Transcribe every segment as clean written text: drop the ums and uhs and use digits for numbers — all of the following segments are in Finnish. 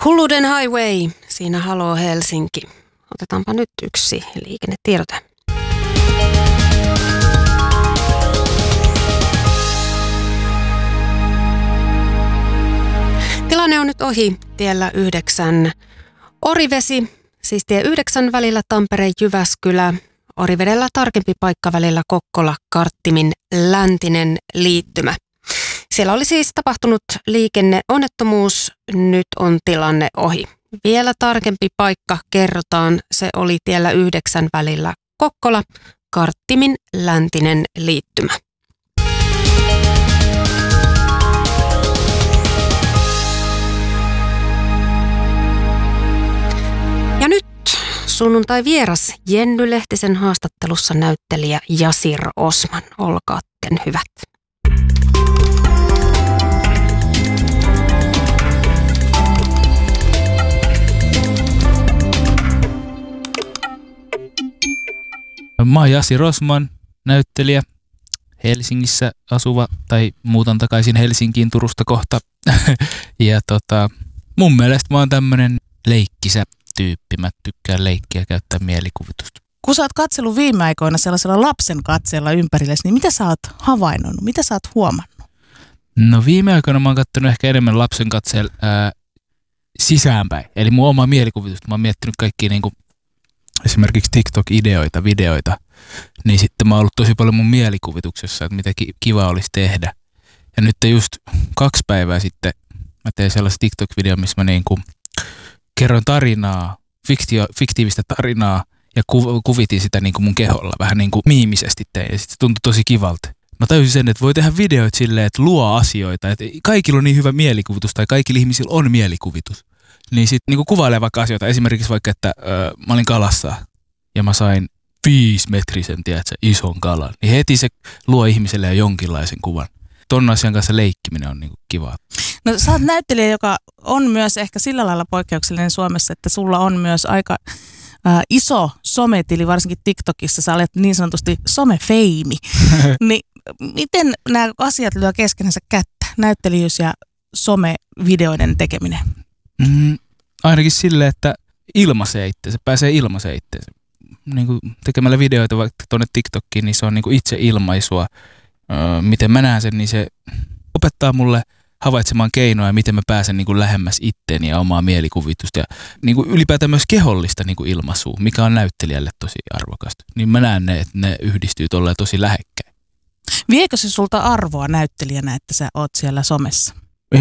Hulluden Highway, siinä Halo Helsinki. Otetaanpa nyt yksi liikennetiedote. Tilanne on nyt ohi tiellä 9 Orivesi, siis tie 9 välillä Tampere-Jyväskylä. Orivedellä tarkempi paikka välillä Kokkola-Karttimin läntinen liittymä. Siellä oli siis tapahtunut liikenneonnettomuus, nyt on tilanne ohi. Vielä tarkempi paikka kerrotaan, se oli tiellä 9 välillä Kokkola-Karttimin läntinen liittymä. Ja nyt sunnuntai vieras Jenny Lehtisen haastattelussa näyttelijä Yasir Osman. Olkaatten hyvät. Mä oon Yasir Osman, näyttelijä, Helsingissä asuva, tai muutan takaisin Helsinkiin Turusta kohta. Ja mun mielestä mä oon tämmönen leikkisä tyyppi. Mä tykkään leikkiä, käyttää mielikuvitusta. Kun sä oot katsellut viime aikoina sellaisella lapsen katseella ympärillesi, niin mitä sä oot havainnut? Mitä sä oot huomannut? No viime aikoina mä oon kattonut ehkä enemmän lapsen katseella sisäänpäin. Eli mun oma mielikuvitusta. Mä oon miettinyt kaikkia niinku esimerkiksi TikTok-ideoita, videoita. Niin sitten mä oon ollut tosi paljon mun mielikuvituksessa, että mitä kiva olisi tehdä. Ja nyt just 2 päivää sitten mä tein sellaisen TikTok-videon, missä mä niinku kerron tarinaa, fiktiivistä tarinaa ja kuvitin sitä niin kuin mun keholla vähän niin kuin miimisesti tein. Ja sitten se tuntui tosi kivalta. Mä tajusin sen, että voi tehdä videoita silleen, että luo asioita. Että kaikilla on niin hyvä mielikuvitus tai kaikilla ihmisillä on mielikuvitus. Niin sitten niin kuvailee vaikka asioita. Esimerkiksi vaikka, että mä olin kalassa ja mä sain 5-metrisen, tiedätkö, ison kalan. Niin heti se luo ihmiselle jo jonkinlaisen kuvan. Ton asian kanssa leikkiminen on niin kuin kivaa. No sä oot näyttelijä, joka on myös ehkä sillä lailla poikkeuksellinen Suomessa, että sulla on myös aika iso sometili, varsinkin TikTokissa. Sä olet niin sanotusti somefeimi. Niin miten nämä asiat lyö keskenänsä kättä, näyttelijyys ja somevideoiden tekeminen? Ainakin silleen, että ilmaisee itseensä, pääsee ilmaisee itseensä. Niin kuin tekemällä videoita vaikka tuonne TikTokiin, niin se on niin kuin itse ilmaisua. Miten mä näen sen, niin se opettaa mulle havaitsemaan keinoja, miten mä pääsen niin kuin lähemmäs itteeni ja omaa mielikuvitusta ja niin kuin ylipäätään myös kehollista niin kuin ilmaisua, mikä on näyttelijälle tosi arvokasta. Niin mä näen että ne yhdistyy tolleen tosi lähekkäin. Viekö se sulta arvoa näyttelijänä, että sä oot siellä somessa?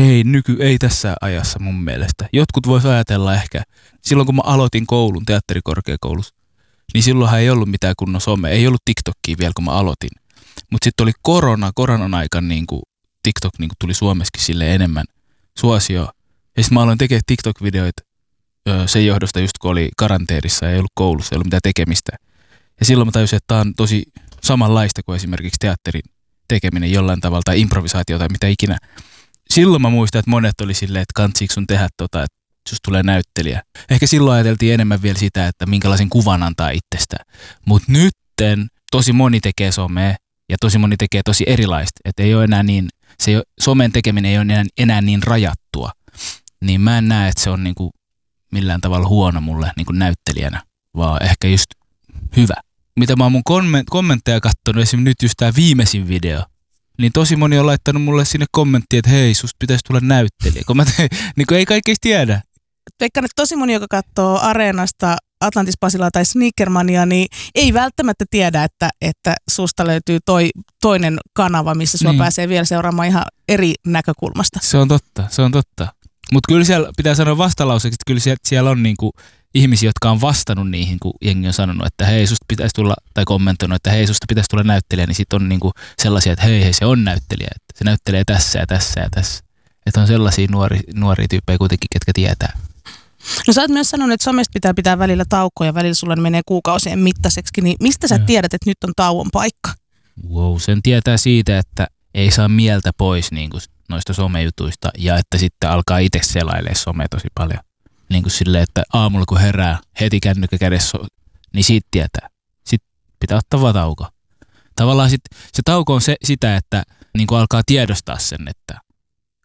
Ei tässä ajassa mun mielestä. Jotkut vois ajatella ehkä, silloin kun mä aloitin koulun teatterikorkeakoulussa, niin silloinhan ei ollut mitään kunnon some. Ei ollut TikTokia vielä, kun mä aloitin. Mutta sitten oli koronan aikaan niin kuin TikTok niin kuin tuli Suomessakin sille enemmän suosio. Ja sitten mä aloin tekemään TikTok-videoita sen johdosta just kun oli karanteenissa ja ei ollut koulussa, ei ollut mitään tekemistä. Ja silloin mä tajusin, että tää on tosi samanlaista kuin esimerkiksi teatterin tekeminen jollain tavalla tai improvisaatio tai mitä ikinä. Silloin mä muistan, että monet oli silleen, että kantsiiko sun tehdä että jos tulee näyttelijä. Ehkä silloin ajateltiin enemmän vielä sitä, että minkälaisen kuvan antaa itsestään. Mutta nytten tosi moni tekee somea ja tosi moni tekee tosi erilaista. Että ei ole enää niin, somen tekeminen ei ole enää niin rajattua. Niin mä en näe, että se on niinku millään tavalla huono mulle niinku näyttelijänä, vaan ehkä just hyvä. Mitä mä oon mun kommentteja kattonut, esimerkiksi nyt just tää viimeisin video, niin tosi moni on laittanut mulle sinne kommenttia, että hei, susta pitäisi tulla näyttelijä. Kun mä niin ei kaikki tiedä. Veikkaan, että tosi moni, joka katsoo Areenasta Atlantis Basilaa tai Sneakermania, niin ei välttämättä tiedä, että susta löytyy toinen kanava, missä sua pääsee vielä seuraamaan ihan eri näkökulmasta. Se on totta. Mutta kyllä siellä pitää sanoa vastalauseeksi, että kyllä siellä on niinku ihmisiä, jotka on vastannut niihin, kun jengi on sanonut, että hei, susta pitäisi tulla, tai kommentoinut, että hei, susta pitäisi tulla näyttelijä, niin sitten on niinku sellaisia, että hei, se on näyttelijä, että se näyttelee tässä ja tässä ja tässä. Että on sellaisia nuoria tyyppejä kuitenkin, ketkä tietää. No sä oot myös sanonut, että somesta pitää välillä taukoja, välillä sulla menee kuukausien mittaiseksi, niin mistä sä tiedät, että nyt on tauon paikka? Wow, sen tietää siitä, että ei saa mieltä pois niin kuin noista somejutuista ja että sitten alkaa itse selailemaan somea tosi paljon. Niin kuin silleen, että aamulla kun herää heti kännykkä kädessä, niin siitä tietää. Sitten pitää ottaa vaan tauko. Tavallaan se tauko on sitä, että niin kuin alkaa tiedostaa sen, että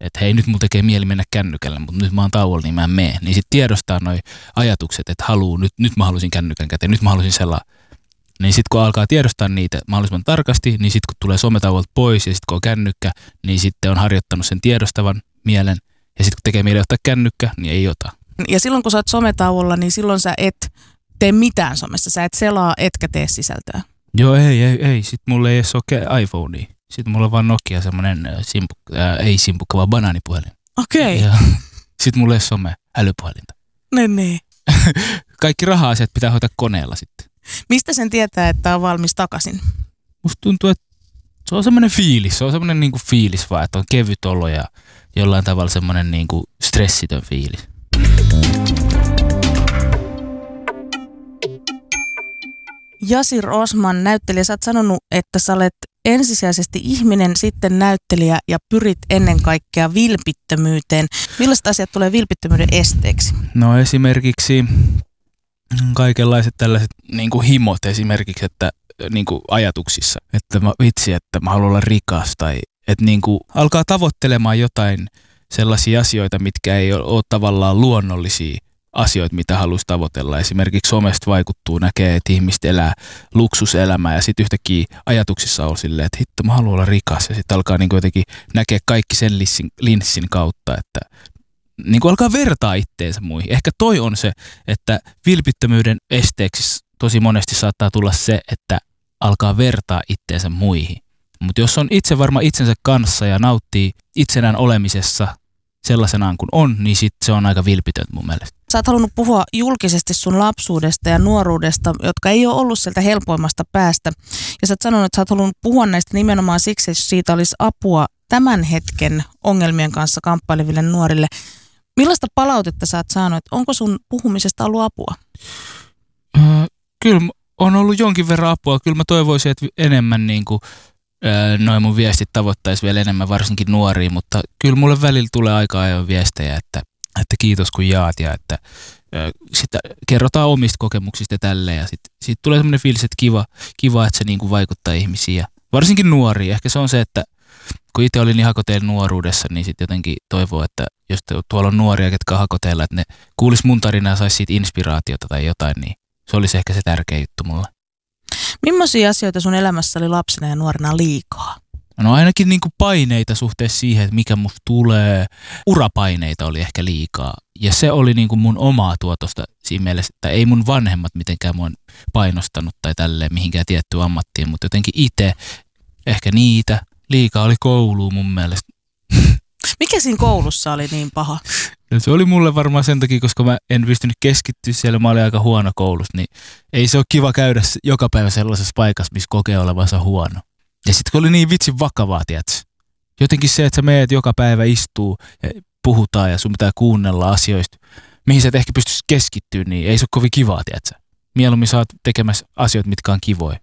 että hei, nyt mulla tekee mieli mennä kännykälle, mutta nyt mä oon tauolla, niin mä en mene. Niin sitten tiedostaa noi ajatukset, että nyt mä haluaisin kännykän käteen, nyt mä haluaisin sellainen. Niin sitten kun alkaa tiedostaa niitä mahdollisimman tarkasti, niin sitten kun tulee sometauolta pois ja sitten kun on kännykkä, niin sitten on harjoittanut sen tiedostavan mielen. Ja sitten kun tekee mieli ottaa kännykkä, niin ei ota. Ja silloin kun sä oot sometauolla, niin silloin sä et tee mitään somessa. Sä et selaa, etkä tee sisältöä. Joo, ei. Sitten mulla ei edes ole iPhonea. Sitten mulla on vaan Nokia semmoinen ei simpukka, vaan banaanipuhelin. Okei. Ja sitten mulla ei ole some-älypuhelinta. Niin. Kaikki raha-asiat pitää hoitaa koneella sitten. Mistä sen tietää, että on valmis takaisin? Musta tuntuu, että se on semmoinen fiilis. Se on semmoinen niinku fiilis vaan, että on kevyt olo ja jollain tavalla semmoinen niinku stressitön fiilis. Yasir Osman, näyttelijä, sä oot sanonut, että sä olet ensisijaisesti ihminen, sitten näyttelijä ja pyrit ennen kaikkea vilpittömyyteen. Millaiset asiat tulee vilpittömyyden esteeksi? No esimerkiksi kaikenlaiset tällaiset niinku himot esimerkiksi, että niinku ajatuksissa, että että mä haluan olla rikas tai että niinku alkaa tavoittelemaan jotain sellaisia asioita, mitkä ei ole tavallaan luonnollisia asioita, mitä haluaisi tavoitella. Esimerkiksi somesta vaikuttuu, näkee, että ihmiset elää luksuselämää ja sitten yhtäkkiä ajatuksissa on silleen, että hitto, mä haluan olla rikas. Ja sitten alkaa niinku jotenkin näkee kaikki sen linssin kautta, että niinku alkaa vertaa itteensä muihin. Ehkä toi on se, että vilpittömyyden esteeksi tosi monesti saattaa tulla se, että alkaa vertaa itteensä muihin. Mutta jos on itse varma itsensä kanssa ja nauttii itsenään olemisessa sellaisenaan kuin on, niin sit se on aika vilpitön mun mielestä. Sä oot halunnut puhua julkisesti sun lapsuudesta ja nuoruudesta, jotka ei ole ollut sieltä helpoimmasta päästä. Ja sä oot sanonut, että sä oot halunnut puhua näistä nimenomaan siksi, että siitä olisi apua tämän hetken ongelmien kanssa kamppaileville nuorille. Millaista palautetta sä oot saanut? Onko sun puhumisesta ollut apua? Kyllä on ollut jonkin verran apua. Kyllä mä toivoisin, että enemmän niinku noin mun viestit tavoittaisi vielä enemmän varsinkin nuoria, mutta kyllä mulle välillä tulee aika ajoin viestejä, että kiitos kun jaat ja että sitten kerrotaan omista kokemuksista ja tälleen ja sitten tulee semmoinen fiilis, että kiva, että se niinku vaikuttaa ihmisiin ja varsinkin nuoria. Ehkä se on se, että kun itse olin niin hakoteilla nuoruudessa, niin sitten jotenkin toivoo, että jos tuolla on nuoria, ketkä on hakoteilla, että ne kuulis mun tarinaa ja saisi siitä inspiraatiota tai jotain, niin se olisi ehkä se tärkeä juttu mulle. Millaisia asioita sun elämässä oli lapsena ja nuorena liikaa? No ainakin niinku paineita suhteessa siihen, että mikä musta tulee. Urapaineita oli ehkä liikaa. Ja se oli niinku mun omaa tuotosta siinä mielessä, että ei mun vanhemmat mitenkään mua painostanut tai tälleen mihinkään tiettyyn ammattiin, mutta jotenkin itse ehkä niitä. Liikaa oli koulua mun mielestä. Mikä siinä koulussa oli niin paha? No se oli mulle varmaan sen takia, koska mä en pystynyt keskittyä siellä, mä olin aika huono koulussa, niin ei se ole kiva käydä joka päivä sellaisessa paikassa, missä kokee olevansa huono. Ja sitten kun oli niin vitsin vakavaa, tiedätkö? Jotenkin se, että sä meet joka päivä istuu ja puhutaan ja sun pitää kuunnella asioista, mihin sä et ehkä pystyisi keskittyä, niin ei se ole kovin kivaa, tiedätkö? Mieluummin sä oot tekemässä asioita, mitkä on kivoja.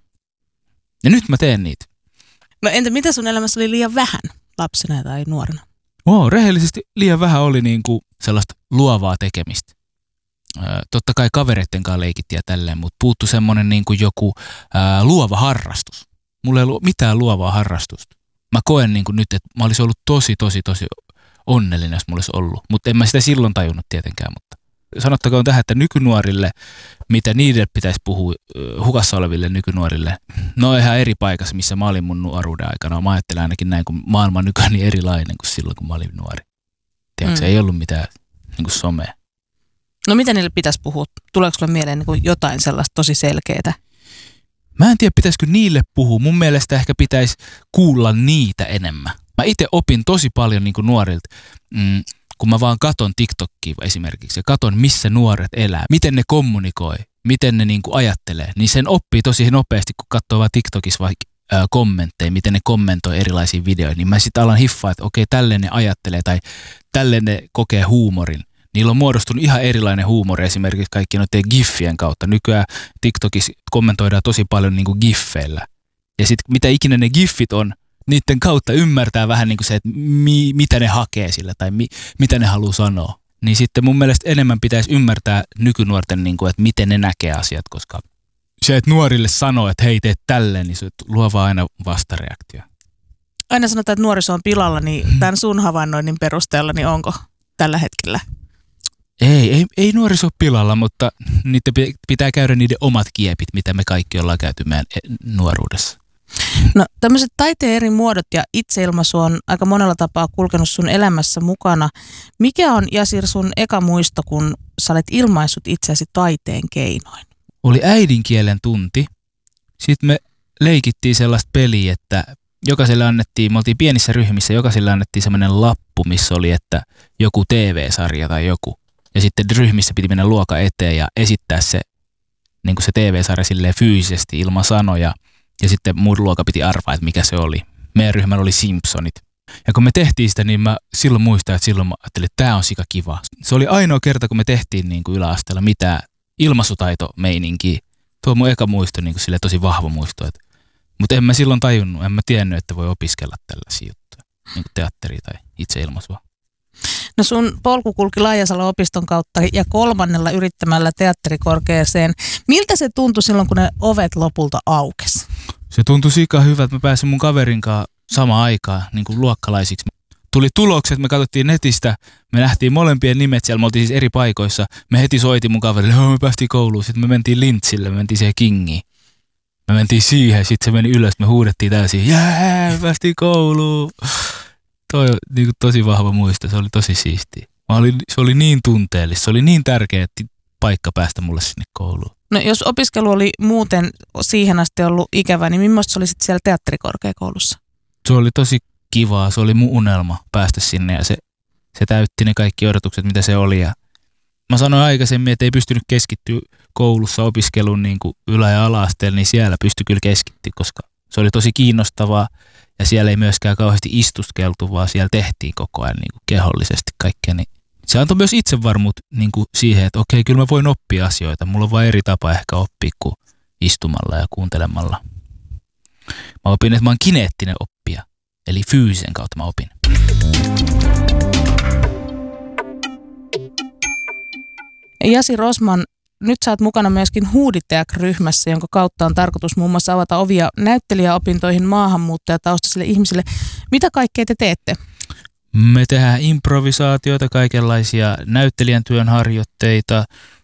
Ja nyt mä teen niitä. No entä mitä sun elämässä oli liian vähän lapsena tai nuorena? Rehellisesti liian vähän oli niinku sellaista luovaa tekemistä. Totta kai kavereitten kanssa leikittiin ja tälleen, mutta puuttui semmoinen niinku joku luova harrastus. Mulla ei ollut mitään luovaa harrastusta. Mä koen niinku nyt, että mä olisin ollut tosi onnellinen, jos mulla olisi ollut. Mutta en mä sitä silloin tajunnut tietenkään. Mutta sanottakoon tähän, että nykynuorille, mitä niiden pitäisi puhua hukassa oleville nykynuorille, no ihan eri paikassa, missä mä olin mun nuoruuden aikana. Mä ajattelen ainakin näin, kun maailma nykyään on niin erilainen kuin silloin, kun mä olin nuori. Tiedätkö, ei ollut mitään niin kuin somea. No mitä niille pitäisi puhua? Tuleeko sulle mieleen niin kuin jotain sellaista tosi selkeää? Mä en tiedä, pitäisikö niille puhua. Mun mielestä ehkä pitäisi kuulla niitä enemmän. Mä itse opin tosi paljon niin kuin nuorilta, kun mä vaan katon TikTokia esimerkiksi ja katon, missä nuoret elää, miten ne kommunikoi, miten ne niin kuin ajattelee. Niin sen oppii tosi nopeasti, kun katsoo vaan TikTokissa vaikka kommentteja, miten ne kommentoi erilaisia videoita. Niin mä sitten alan hiffaa, että okei, tälleen ne ajattelee tai tälleen ne kokee huumorin. Niillä on muodostunut ihan erilainen huumori esimerkiksi kaikki noiden giffien kautta. Nykyään TikTokissa kommentoidaan tosi paljon niin kuin giffeillä. Ja sitten mitä ikinä ne giffit on, niiden kautta ymmärtää vähän niin kuin se, että mitä ne hakee sillä tai mitä ne haluaa sanoa. Niin sitten mun mielestä enemmän pitäisi ymmärtää nykynuorten, niin kuin, että miten ne näkee asiat, koska se, että nuorille sanoo, että hei, teet tälleen, niin se luo vaan aina vastareaktio. Aina sanotaan, että nuoriso on pilalla, niin tämän sun havainnoinnin perusteella, niin onko tällä hetkellä? Ei nuoriso pilalla, mutta niiden pitää käydä niiden omat kiepit, mitä me kaikki ollaan käyty meidän nuoruudessa. No tämmöiset taiteen eri muodot ja itseilmaisu on aika monella tapaa kulkenut sun elämässä mukana. Mikä on, Jasir, sun eka muisto, kun sä olet ilmaissut itseäsi taiteen keinoin? Oli äidinkielen tunti. Sitten me leikittiin sellaista peliä, että jokaiselle annettiin, me oltiin pienissä ryhmissä, jokaiselle annettiin semmoinen lappu, missä oli, että joku TV-sarja tai joku. Ja sitten ryhmissä piti mennä luokan eteen ja esittää se, niin kuin se TV-sarja silleen fyysisesti ilman sanoja. Ja sitten muun luokka piti arvaa, että mikä se oli. Meidän ryhmällä oli Simpsonit. Ja kun me tehtiin sitä, niin mä silloin muistan, että silloin mä ajattelin, että tää on sika kiva. Se oli ainoa kerta, kun me tehtiin niin kuin yläasteella mitään ilmaisutaitomeininkiä. Tuo on mun eka muisto, niin kuin sille tosi vahva muisto. Mutta en mä silloin tajunnut, en mä tiennyt, että voi opiskella tällaisia juttuja. Niin kuin teatteria tai itseilmaisua. No sun polku kulki Laajasalon opiston kautta ja 3. yrittämällä teatterikorkeeseen. Miltä se tuntui silloin, kun ne ovet lopulta aukesi? Se tuntui sika hyvä, että mä pääsin mun kaverin kanssa samaan aikaan niin kuin luokkalaisiksi. Tuli tulokset, me katsottiin netistä, me nähtiin molempien nimet siellä, me oltiin siis eri paikoissa. Me heti soitin mun kaverille, me päästiin kouluun, sitten me mentiin Lintsille, me mentiin siihen Kingiin. Me mentiin siihen, sitten se meni ylös, me huudettiin täysin, me päästiin kouluun. Toi on niin kuin tosi vahva muisto, se oli tosi siistiä. Se oli niin tunteellista, se oli niin tärkeä paikka päästä mulle sinne kouluun. No jos opiskelu oli muuten siihen asti ollut ikävä, niin millaista se oli sitten siellä teatterikorkeakoulussa? Se oli tosi kivaa, se oli mun unelma päästä sinne ja se täytti ne kaikki odotukset, mitä se oli. Ja mä sanoin aikaisemmin, että ei pystynyt keskittyä koulussa opiskeluun niin kuin ylä- ja ala-asteella, niin siellä pystyi kyllä keskittyä, koska se oli tosi kiinnostavaa. Ja siellä ei myöskään kauheasti istuskeltu, vaan siellä tehtiin koko ajan niin kuin kehollisesti kaikkea. Niin se antoi myös itsevarmuut niin kuin siihen, että okei, kyllä mä voin oppia asioita. Mulla on vain eri tapa ehkä oppia kuin istumalla ja kuuntelemalla. Mä opin, että mä oon kineettinen oppija. Eli fyysisen kautta mä opin. Jasir Osman, nyt sä oot mukana myöskin Huuditeak-ryhmässä, jonka kautta on tarkoitus muun muassa avata ovia näyttelijäopintoihin maahanmuuttajataustaisille ihmisille. Mitä kaikkea te teette? Me tehdään improvisaatioita, kaikenlaisia näyttelijän työn harjoitteita.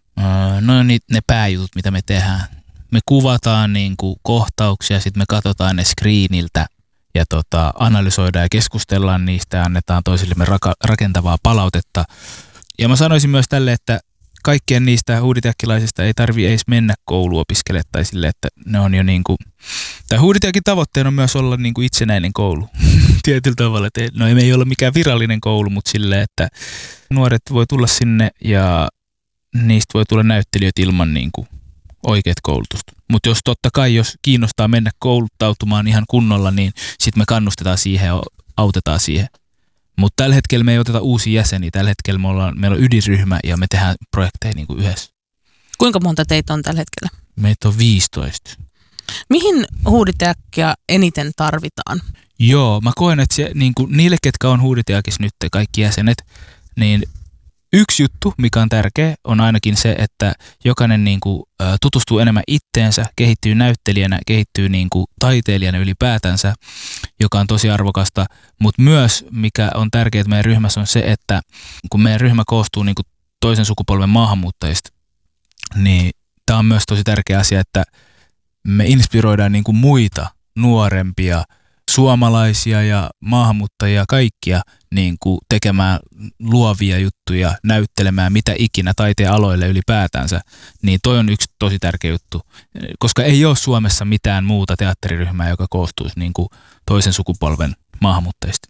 No ne pääjutut, mitä me tehdään. Me kuvataan niin kuin kohtauksia, sitten me katsotaan ne screeniltä ja analysoidaan ja keskustellaan niistä ja annetaan toisillemme rakentavaa palautetta. Ja mä sanoisin myös tälle, että kaikkien niistä huuditeakkilaisista ei tarvitse edes mennä kouluopiskelemaan tai sille, että ne on jo niin kuin, tai Huuditeakin tavoitteena on myös olla niin kuin itsenäinen koulu tietyllä tavalla. Että, no ei ole mikään virallinen koulu, mutta silleen, että nuoret voi tulla sinne ja niistä voi tulla näyttelijöitä ilman niin kuin oikeat koulutusta. Mutta jos kiinnostaa mennä kouluttautumaan ihan kunnolla, niin sitten me kannustetaan siihen ja autetaan siihen. Mutta tällä hetkellä me ei oteta uusia jäseniä. Tällä hetkellä meillä on ydinryhmä ja me tehdään projekteja niin kuin yhdessä. Kuinka monta teitä on tällä hetkellä? Meitä on 15. Mihin Huuditeakkia eniten tarvitaan? Joo, mä koen, että niin kuin niille, ketkä on Huuditeakissa nyt, kaikki jäsenet, niin yksi juttu, mikä on tärkeä, on ainakin se, että jokainen niin kuin, tutustuu enemmän itteensä, kehittyy näyttelijänä, kehittyy niin kuin, taiteilijana ylipäätänsä, joka on tosi arvokasta. Mutta myös, mikä on tärkeää meidän ryhmässä, on se, että kun meidän ryhmä koostuu niin kuin, toisen sukupolven maahanmuuttajista, niin tämä on myös tosi tärkeä asia, että me inspiroidaan niin kuin, muita nuorempia suomalaisia ja maahanmuuttajia kaikkia niin kuin tekemään luovia juttuja, näyttelemään mitä ikinä taiteen aloille ylipäätänsä, niin toi on yksi tosi tärkeä juttu. Koska ei ole Suomessa mitään muuta teatteriryhmää, joka koostuisi niin kuin toisen sukupolven maahanmuuttajista.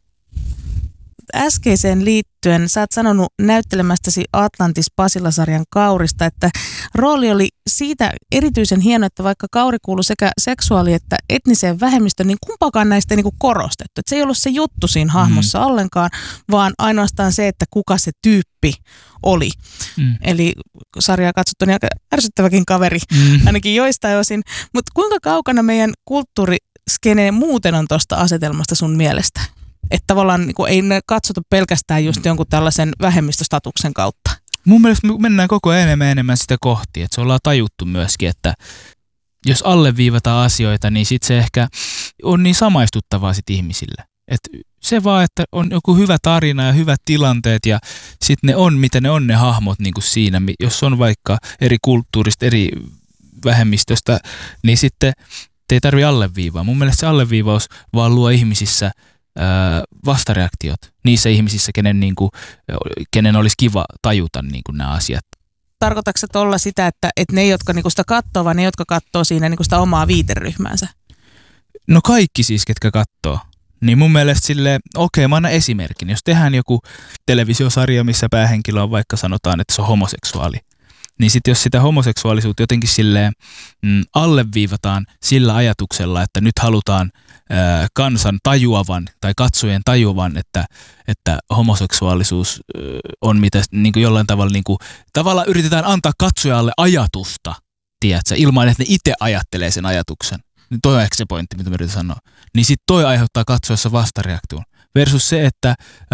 Äskeiseen liittyen, sä oot sanonut näyttelemästäsi Atlantis Pasila-sarjan Kaurista, että rooli oli siitä erityisen hieno, että vaikka Kauri kuului sekä seksuaali- että etniseen vähemmistöön, niin kumpaakaan näistä ei niin kuin korostettu. Että se ei ollut se juttu siinä hahmossa ollenkaan, vaan ainoastaan se, että kuka se tyyppi oli. Eli sarjaa katsottu niin aika ärsyttäväkin kaveri, ainakin joistain osin. Mutta kuinka kaukana meidän kulttuuriskene muuten on tuosta asetelmasta sun mielestä? Että tavallaan niin ei ne katsota pelkästään just jonkun tällaisen vähemmistöstatuksen kautta. Mun mielestä me mennään koko ajan enemmän sitä kohti, että se ollaan tajuttu myöskin, että jos alleviivataan asioita, niin sitten se ehkä on niin samaistuttavaa sit ihmisille. Se vaan, että on joku hyvä tarina ja hyvät tilanteet ja sitten ne on, mitä ne on ne hahmot niin kuin siinä. Jos on vaikka eri kulttuurista, eri vähemmistöstä, niin sitten te ei tarvitse alleviivaa. Mun mielestä se alleviivaus vaan luo ihmisissä vastareaktiot. Niissä ihmisissä, kenen olisi kiva tajuta niin kuin nämä asiat. Tarkoitatko se tuolla sitä, että ne, jotka niinku sitä katsoo, vai ne, jotka katsoo siinä niinku sitä omaa viiteryhmäänsä? No kaikki siis, ketkä katsoo. Niin mun mielestä silleen, mä annan esimerkin. Jos tehdään joku televisiosarja, missä päähenkilö on vaikka sanotaan, että se on homoseksuaali, niin sitten jos sitä homoseksuaalisuutta jotenkin silleen alleviivataan sillä ajatuksella, että nyt halutaan kansan tajuavan tai katsojien tajuavan, että homoseksuaalisuus on mitä niin kuin jollain tavalla, niin kuin, tavallaan yritetään antaa katsojalle ajatusta, tiedätkö, ilman että ne itse ajattelee sen ajatuksen. Toi on ehkä se pointti, mitä mä yritän sanoa. Niin sit toi aiheuttaa katsojassa vastareaktion. Versus se, että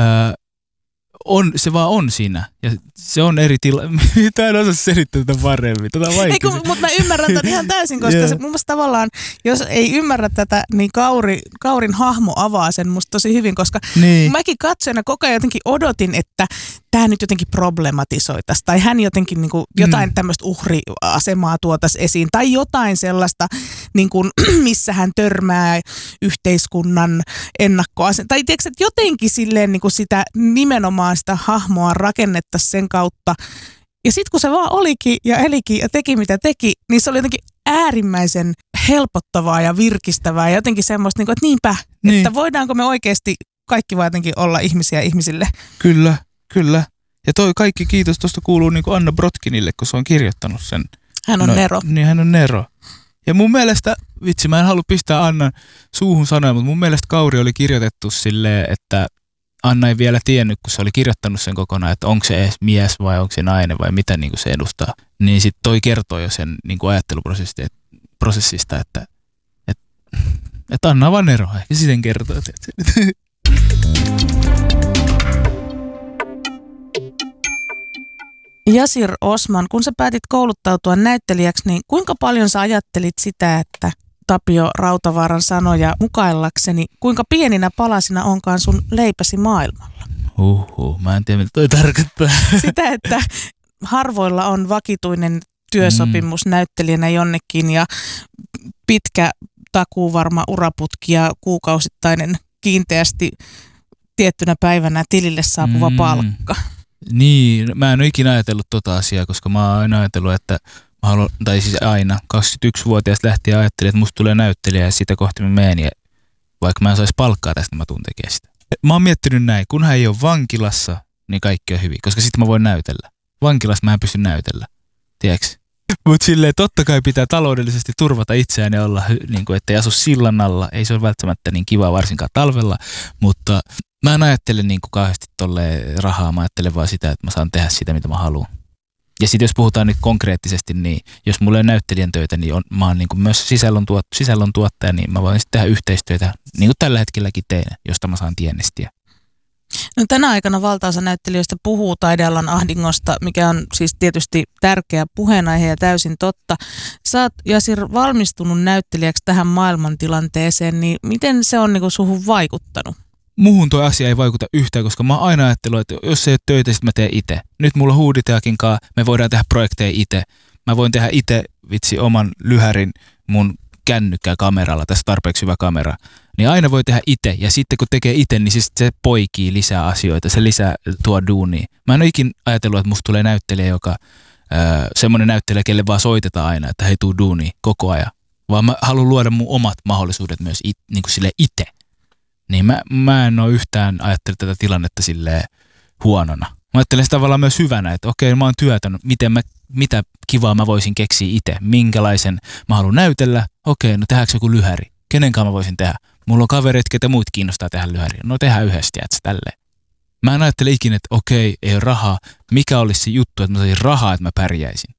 se vaan on siinä. Ja se on eri tila. Mitä en osaa selittää tätä paremmin. Tätä on vaikea. Mutta mä ymmärrän tämän ihan täysin, koska se mun mielestä tavallaan, jos ei ymmärrä tätä, niin Kaurin hahmo avaa sen musta tosi hyvin, koska mäkin katsojana koko ajan jotenkin odotin, että tämä nyt jotenkin problematisoitaisi, tai hän jotenkin niin kuin jotain tämmöistä uhriasemaa tuotaisi esiin, tai jotain sellaista, niin kuin, missä hän törmää yhteiskunnan ennakkoasentoon. Tai tiedätkö, että jotenkin silleen niin kuin sitä nimenomaan sitä hahmoa rakennettaisiin sen kautta. Ja sitten kun se vaan olikin ja elikin ja teki mitä teki, niin se oli jotenkin äärimmäisen helpottavaa ja virkistävää ja jotenkin semmoista, niin kuin, että niinpä, että voidaanko me oikeasti kaikki vaan jotenkin olla ihmisiä ihmisille. Kyllä. Ja toi kaikki kiitos tuosta kuuluu niin kuin Anna Brotkinille, kun se on kirjoittanut sen. Hän on Nero. Niin, hän on Nero. Ja mun mielestä, vitsi, mä en halua pistää Annan suuhun sanoja, mutta mun mielestä Kauri oli kirjoitettu silleen, että Anna ei vielä tiennyt, kun se oli kirjoittanut sen kokonaan, että onko se edes mies vai onko se nainen vai mitä niin kuin se edustaa. Niin sitten toi kertoo jo sen niin kuin ajatteluprosessista, että Anna on vaan Nero. Ehkä siten kertoo. Yasir Osman, kun sä päätit kouluttautua näyttelijäksi, niin kuinka paljon sä ajattelit sitä, että Tapio Rautavaaran sanoja mukaillakseni, kuinka pieninä palasina onkaan sun leipäsi maailmalla? Mä en tiedä, mitä toi tarkoittaa. Sitä, että harvoilla on vakituinen työsopimus näyttelijänä jonnekin ja pitkä takuuvarma uraputki ja kuukausittainen kiinteästi tiettynä päivänä tilille saapuva palkka. Niin, mä en ole ikinä ajatellut tota asiaa, koska mä oon aina ajatellut, että mä haluan, tai siis aina 21-vuotiaasta lähtien ajattelin, että musta tulee näyttelijä ja sitä kohti mä menen. Ja vaikka mä en saisi palkkaa tästä, mä tuun tekemään sitä. Mä oon miettinyt näin, kunhan ei ole vankilassa, niin kaikki on hyvin, koska sitten mä voin näytellä. Vankilassa mä en pysty näytellä, tiedätkö? Mutta silleen totta kai pitää taloudellisesti turvata itseään ja olla, niin kuin, ettei asu sillan alla. Ei se ole välttämättä niin kiva varsinkaan talvella, mutta mä en ajattele niin kuin kauheasti tolleen rahaa. Mä ajattelen vaan sitä, että mä saan tehdä sitä, mitä mä haluan. Ja sitten jos puhutaan nyt konkreettisesti, niin jos mulla on näyttelijän töitä, niin mä oon niin kuin myös sisällöntuottaja, niin mä voin sitten tehdä yhteistyötä, niin kuin tällä hetkelläkin teen, josta mä saan tienestiä. No, tänä aikana valtaosa näyttelijöistä puhuu taidealan ahdingosta, mikä on siis tietysti tärkeä puheenaihe ja täysin totta. Sä oot, Yasir, valmistunut näyttelijäksi tähän maailmantilanteeseen, niin miten se on niin kuin suhun vaikuttanut? Muhun tuo asia ei vaikuta yhtään, koska mä oon aina ajatellut, että jos ei ole töitä, sitten mä teen itse. Nyt mulla on huuditajakin kanssa, me voidaan tehdä projekteja itse. Mä voin tehdä itse oman lyhärin mun kännykkäkameralla, tässä tarpeeksi hyvä kamera. Niin aina voi tehdä itse, ja sitten kun tekee itse, niin siis se poikii lisää asioita, se lisää tuo duunia. Mä en ole ikin ajatellut, että musta tulee näyttelijä, joka semmoinen näyttelijä, kelle vaan soitetaan aina, että hei, tuu duunia koko ajan. Vaan mä haluan luoda mun omat mahdollisuudet myös niin kuin silleen itse. Niin mä en ole yhtään ajatellut tätä tilannetta silleen huonona. Mä ajattelen sitä tavallaan myös hyvänä, että okei, mä oon työtänyt, mitä kivaa mä voisin keksiä itse, minkälaisen mä haluan näytellä. Okei, no tehdäänkö joku lyhäri? Kenenkaan mä voisin tehdä? Mulla on kavereita, ketä muut kiinnostaa tehdä lyhäriä. No tehdään yhdessä, että tälleen. Mä en ajattele ikinä, että okei, ei ole rahaa. Mikä olisi se juttu, että mä saisin rahaa, että mä pärjäisin?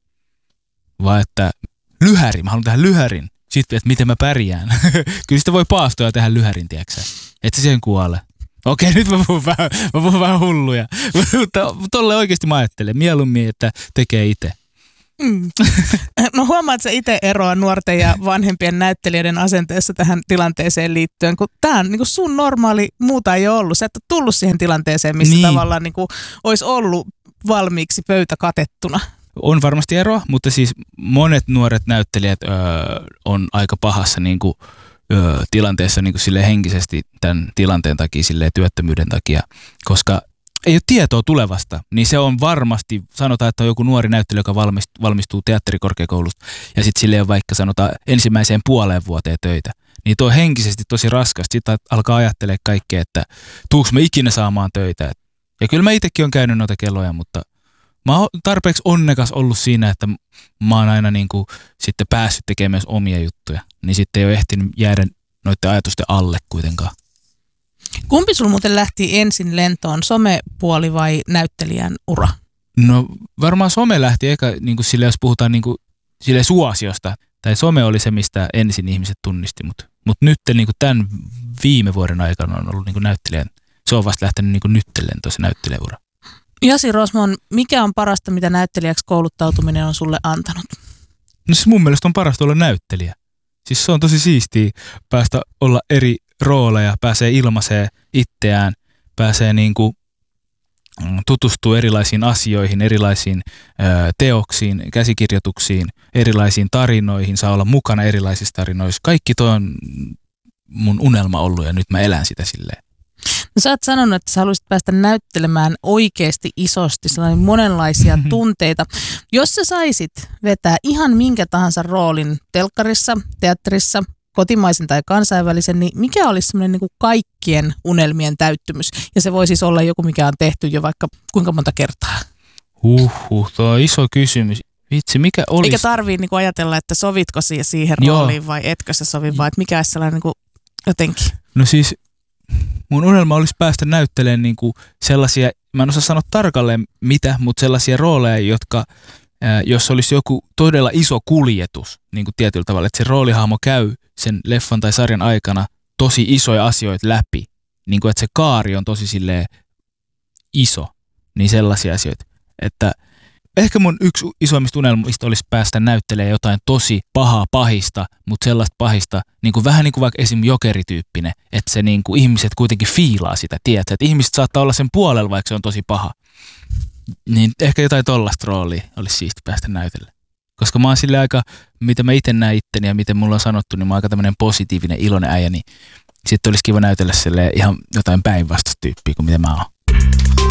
Vaan että lyhäri, mä haluan tehdä lyhärin. Sitten, että miten mä pärjään. Kyllä sitä voi paastoja tehdä lyhärin, tiedätkö? Et se siihen kuole. Okei, nyt mä puhun vähän hulluja. Mutta tolle oikeasti mä ajattelen. Mieluummin, että tekee itse. No huomaat sä itse eroa nuorten ja vanhempien näyttelijöiden asenteessa tähän tilanteeseen liittyen, kun tämä on niin sun normaali, muuta ei ole ollut. Sä et ole tullut siihen tilanteeseen, missä tavallaan niin olisi ollut valmiiksi pöytä katettuna. On varmasti eroa, mutta siis monet nuoret näyttelijät on aika pahassa tilanteessa sille henkisesti tämän tilanteen takia, sille työttömyyden takia, koska ei ole tietoa tulevasta, niin se on varmasti, sanotaan, että on joku nuori näyttelijä, joka valmistuu teatterikorkeakoulusta ja sitten sille on vaikka sanotaan ensimmäiseen puoleen vuoteen töitä, niin tuo on henkisesti tosi raskasta. Sitten alkaa ajattelemaan kaikkea, että tuuks mä ikinä saamaan töitä. Ja kyllä mä itsekin olen käynyt noita kelloja, mutta mä oon tarpeeksi onnekas ollut siinä, että mä oon aina sitten päässyt tekemään myös omia juttuja, niin sitten ei ole ehtinyt jäädä noiden ajatusten alle kuitenkaan. Kumpi sulla muuten lähti ensin lentoon, somepuoli vai näyttelijän ura? No varmaan some lähti eka, sille, jos puhutaan sille suosiosta, tai some oli se, mistä ensin ihmiset tunnisti, mutta nyt tämän viime vuoden aikana on ollut näyttelijän, se on vasta lähtenyt nyt lentoon se näyttelijäura. Jasi Rosmon, mikä on parasta, mitä näyttelijäksi kouluttautuminen on sulle antanut? No siis mun mielestä on parasta olla näyttelijä. Siis se on tosi siistiä päästä olla eri rooleja, pääsee ilmaisee itseään, pääsee tutustua erilaisiin asioihin, erilaisiin teoksiin, käsikirjoituksiin, erilaisiin tarinoihin, saa olla mukana erilaisissa tarinoissa. Kaikki toi on mun unelma ollut ja nyt mä elän sitä silleen. No sä oot sanonut, että sä haluaisit päästä näyttelemään oikeasti isosti, sellainen monenlaisia tunteita. Jos sä saisit vetää ihan minkä tahansa roolin telkkarissa, teatterissa, kotimaisen tai kansainvälisen, niin mikä olisi semmoinen kaikkien unelmien täyttymys? Ja se voi siis olla joku, mikä on tehty jo vaikka kuinka monta kertaa. Tuo on iso kysymys. Vitsi, mikä olisi? Eikä tarvii ajatella, että sovitko siihen rooliin vai etkö sä sovi, vai että mikä olisi sellainen jotenkin. No siis mun unelma olisi päästä näyttelemään sellaisia, mä en osaa sanoa tarkalleen mitä, mutta sellaisia rooleja, jotka, jos olisi joku todella iso kuljetus tietyllä tavalla, että se roolihahmo käy sen leffan tai sarjan aikana tosi isoja asioita läpi, että se kaari on tosi silleen iso, niin sellaisia asioita, että ehkä mun yksi isoimmista unelmista olisi päästä näyttelemään jotain tosi pahista, mutta sellaista pahista, vähän vaikka esim. Jokerityyppinen, että se ihmiset kuitenkin fiilaa sitä, tiedätkö, että ihmiset saattaa olla sen puolella, vaikka se on tosi paha. Niin ehkä jotain tollaista roolia olisi siisti päästä näytelle. Koska mä oon sille aika, mitä mä itse näen itteni ja miten mulla on sanottu, niin mä oon aika tämmönen positiivinen, iloinen äijä, niin sitten olisi kiva näytellä ihan jotain päinvastaista tyyppiä kuin mitä mä oon.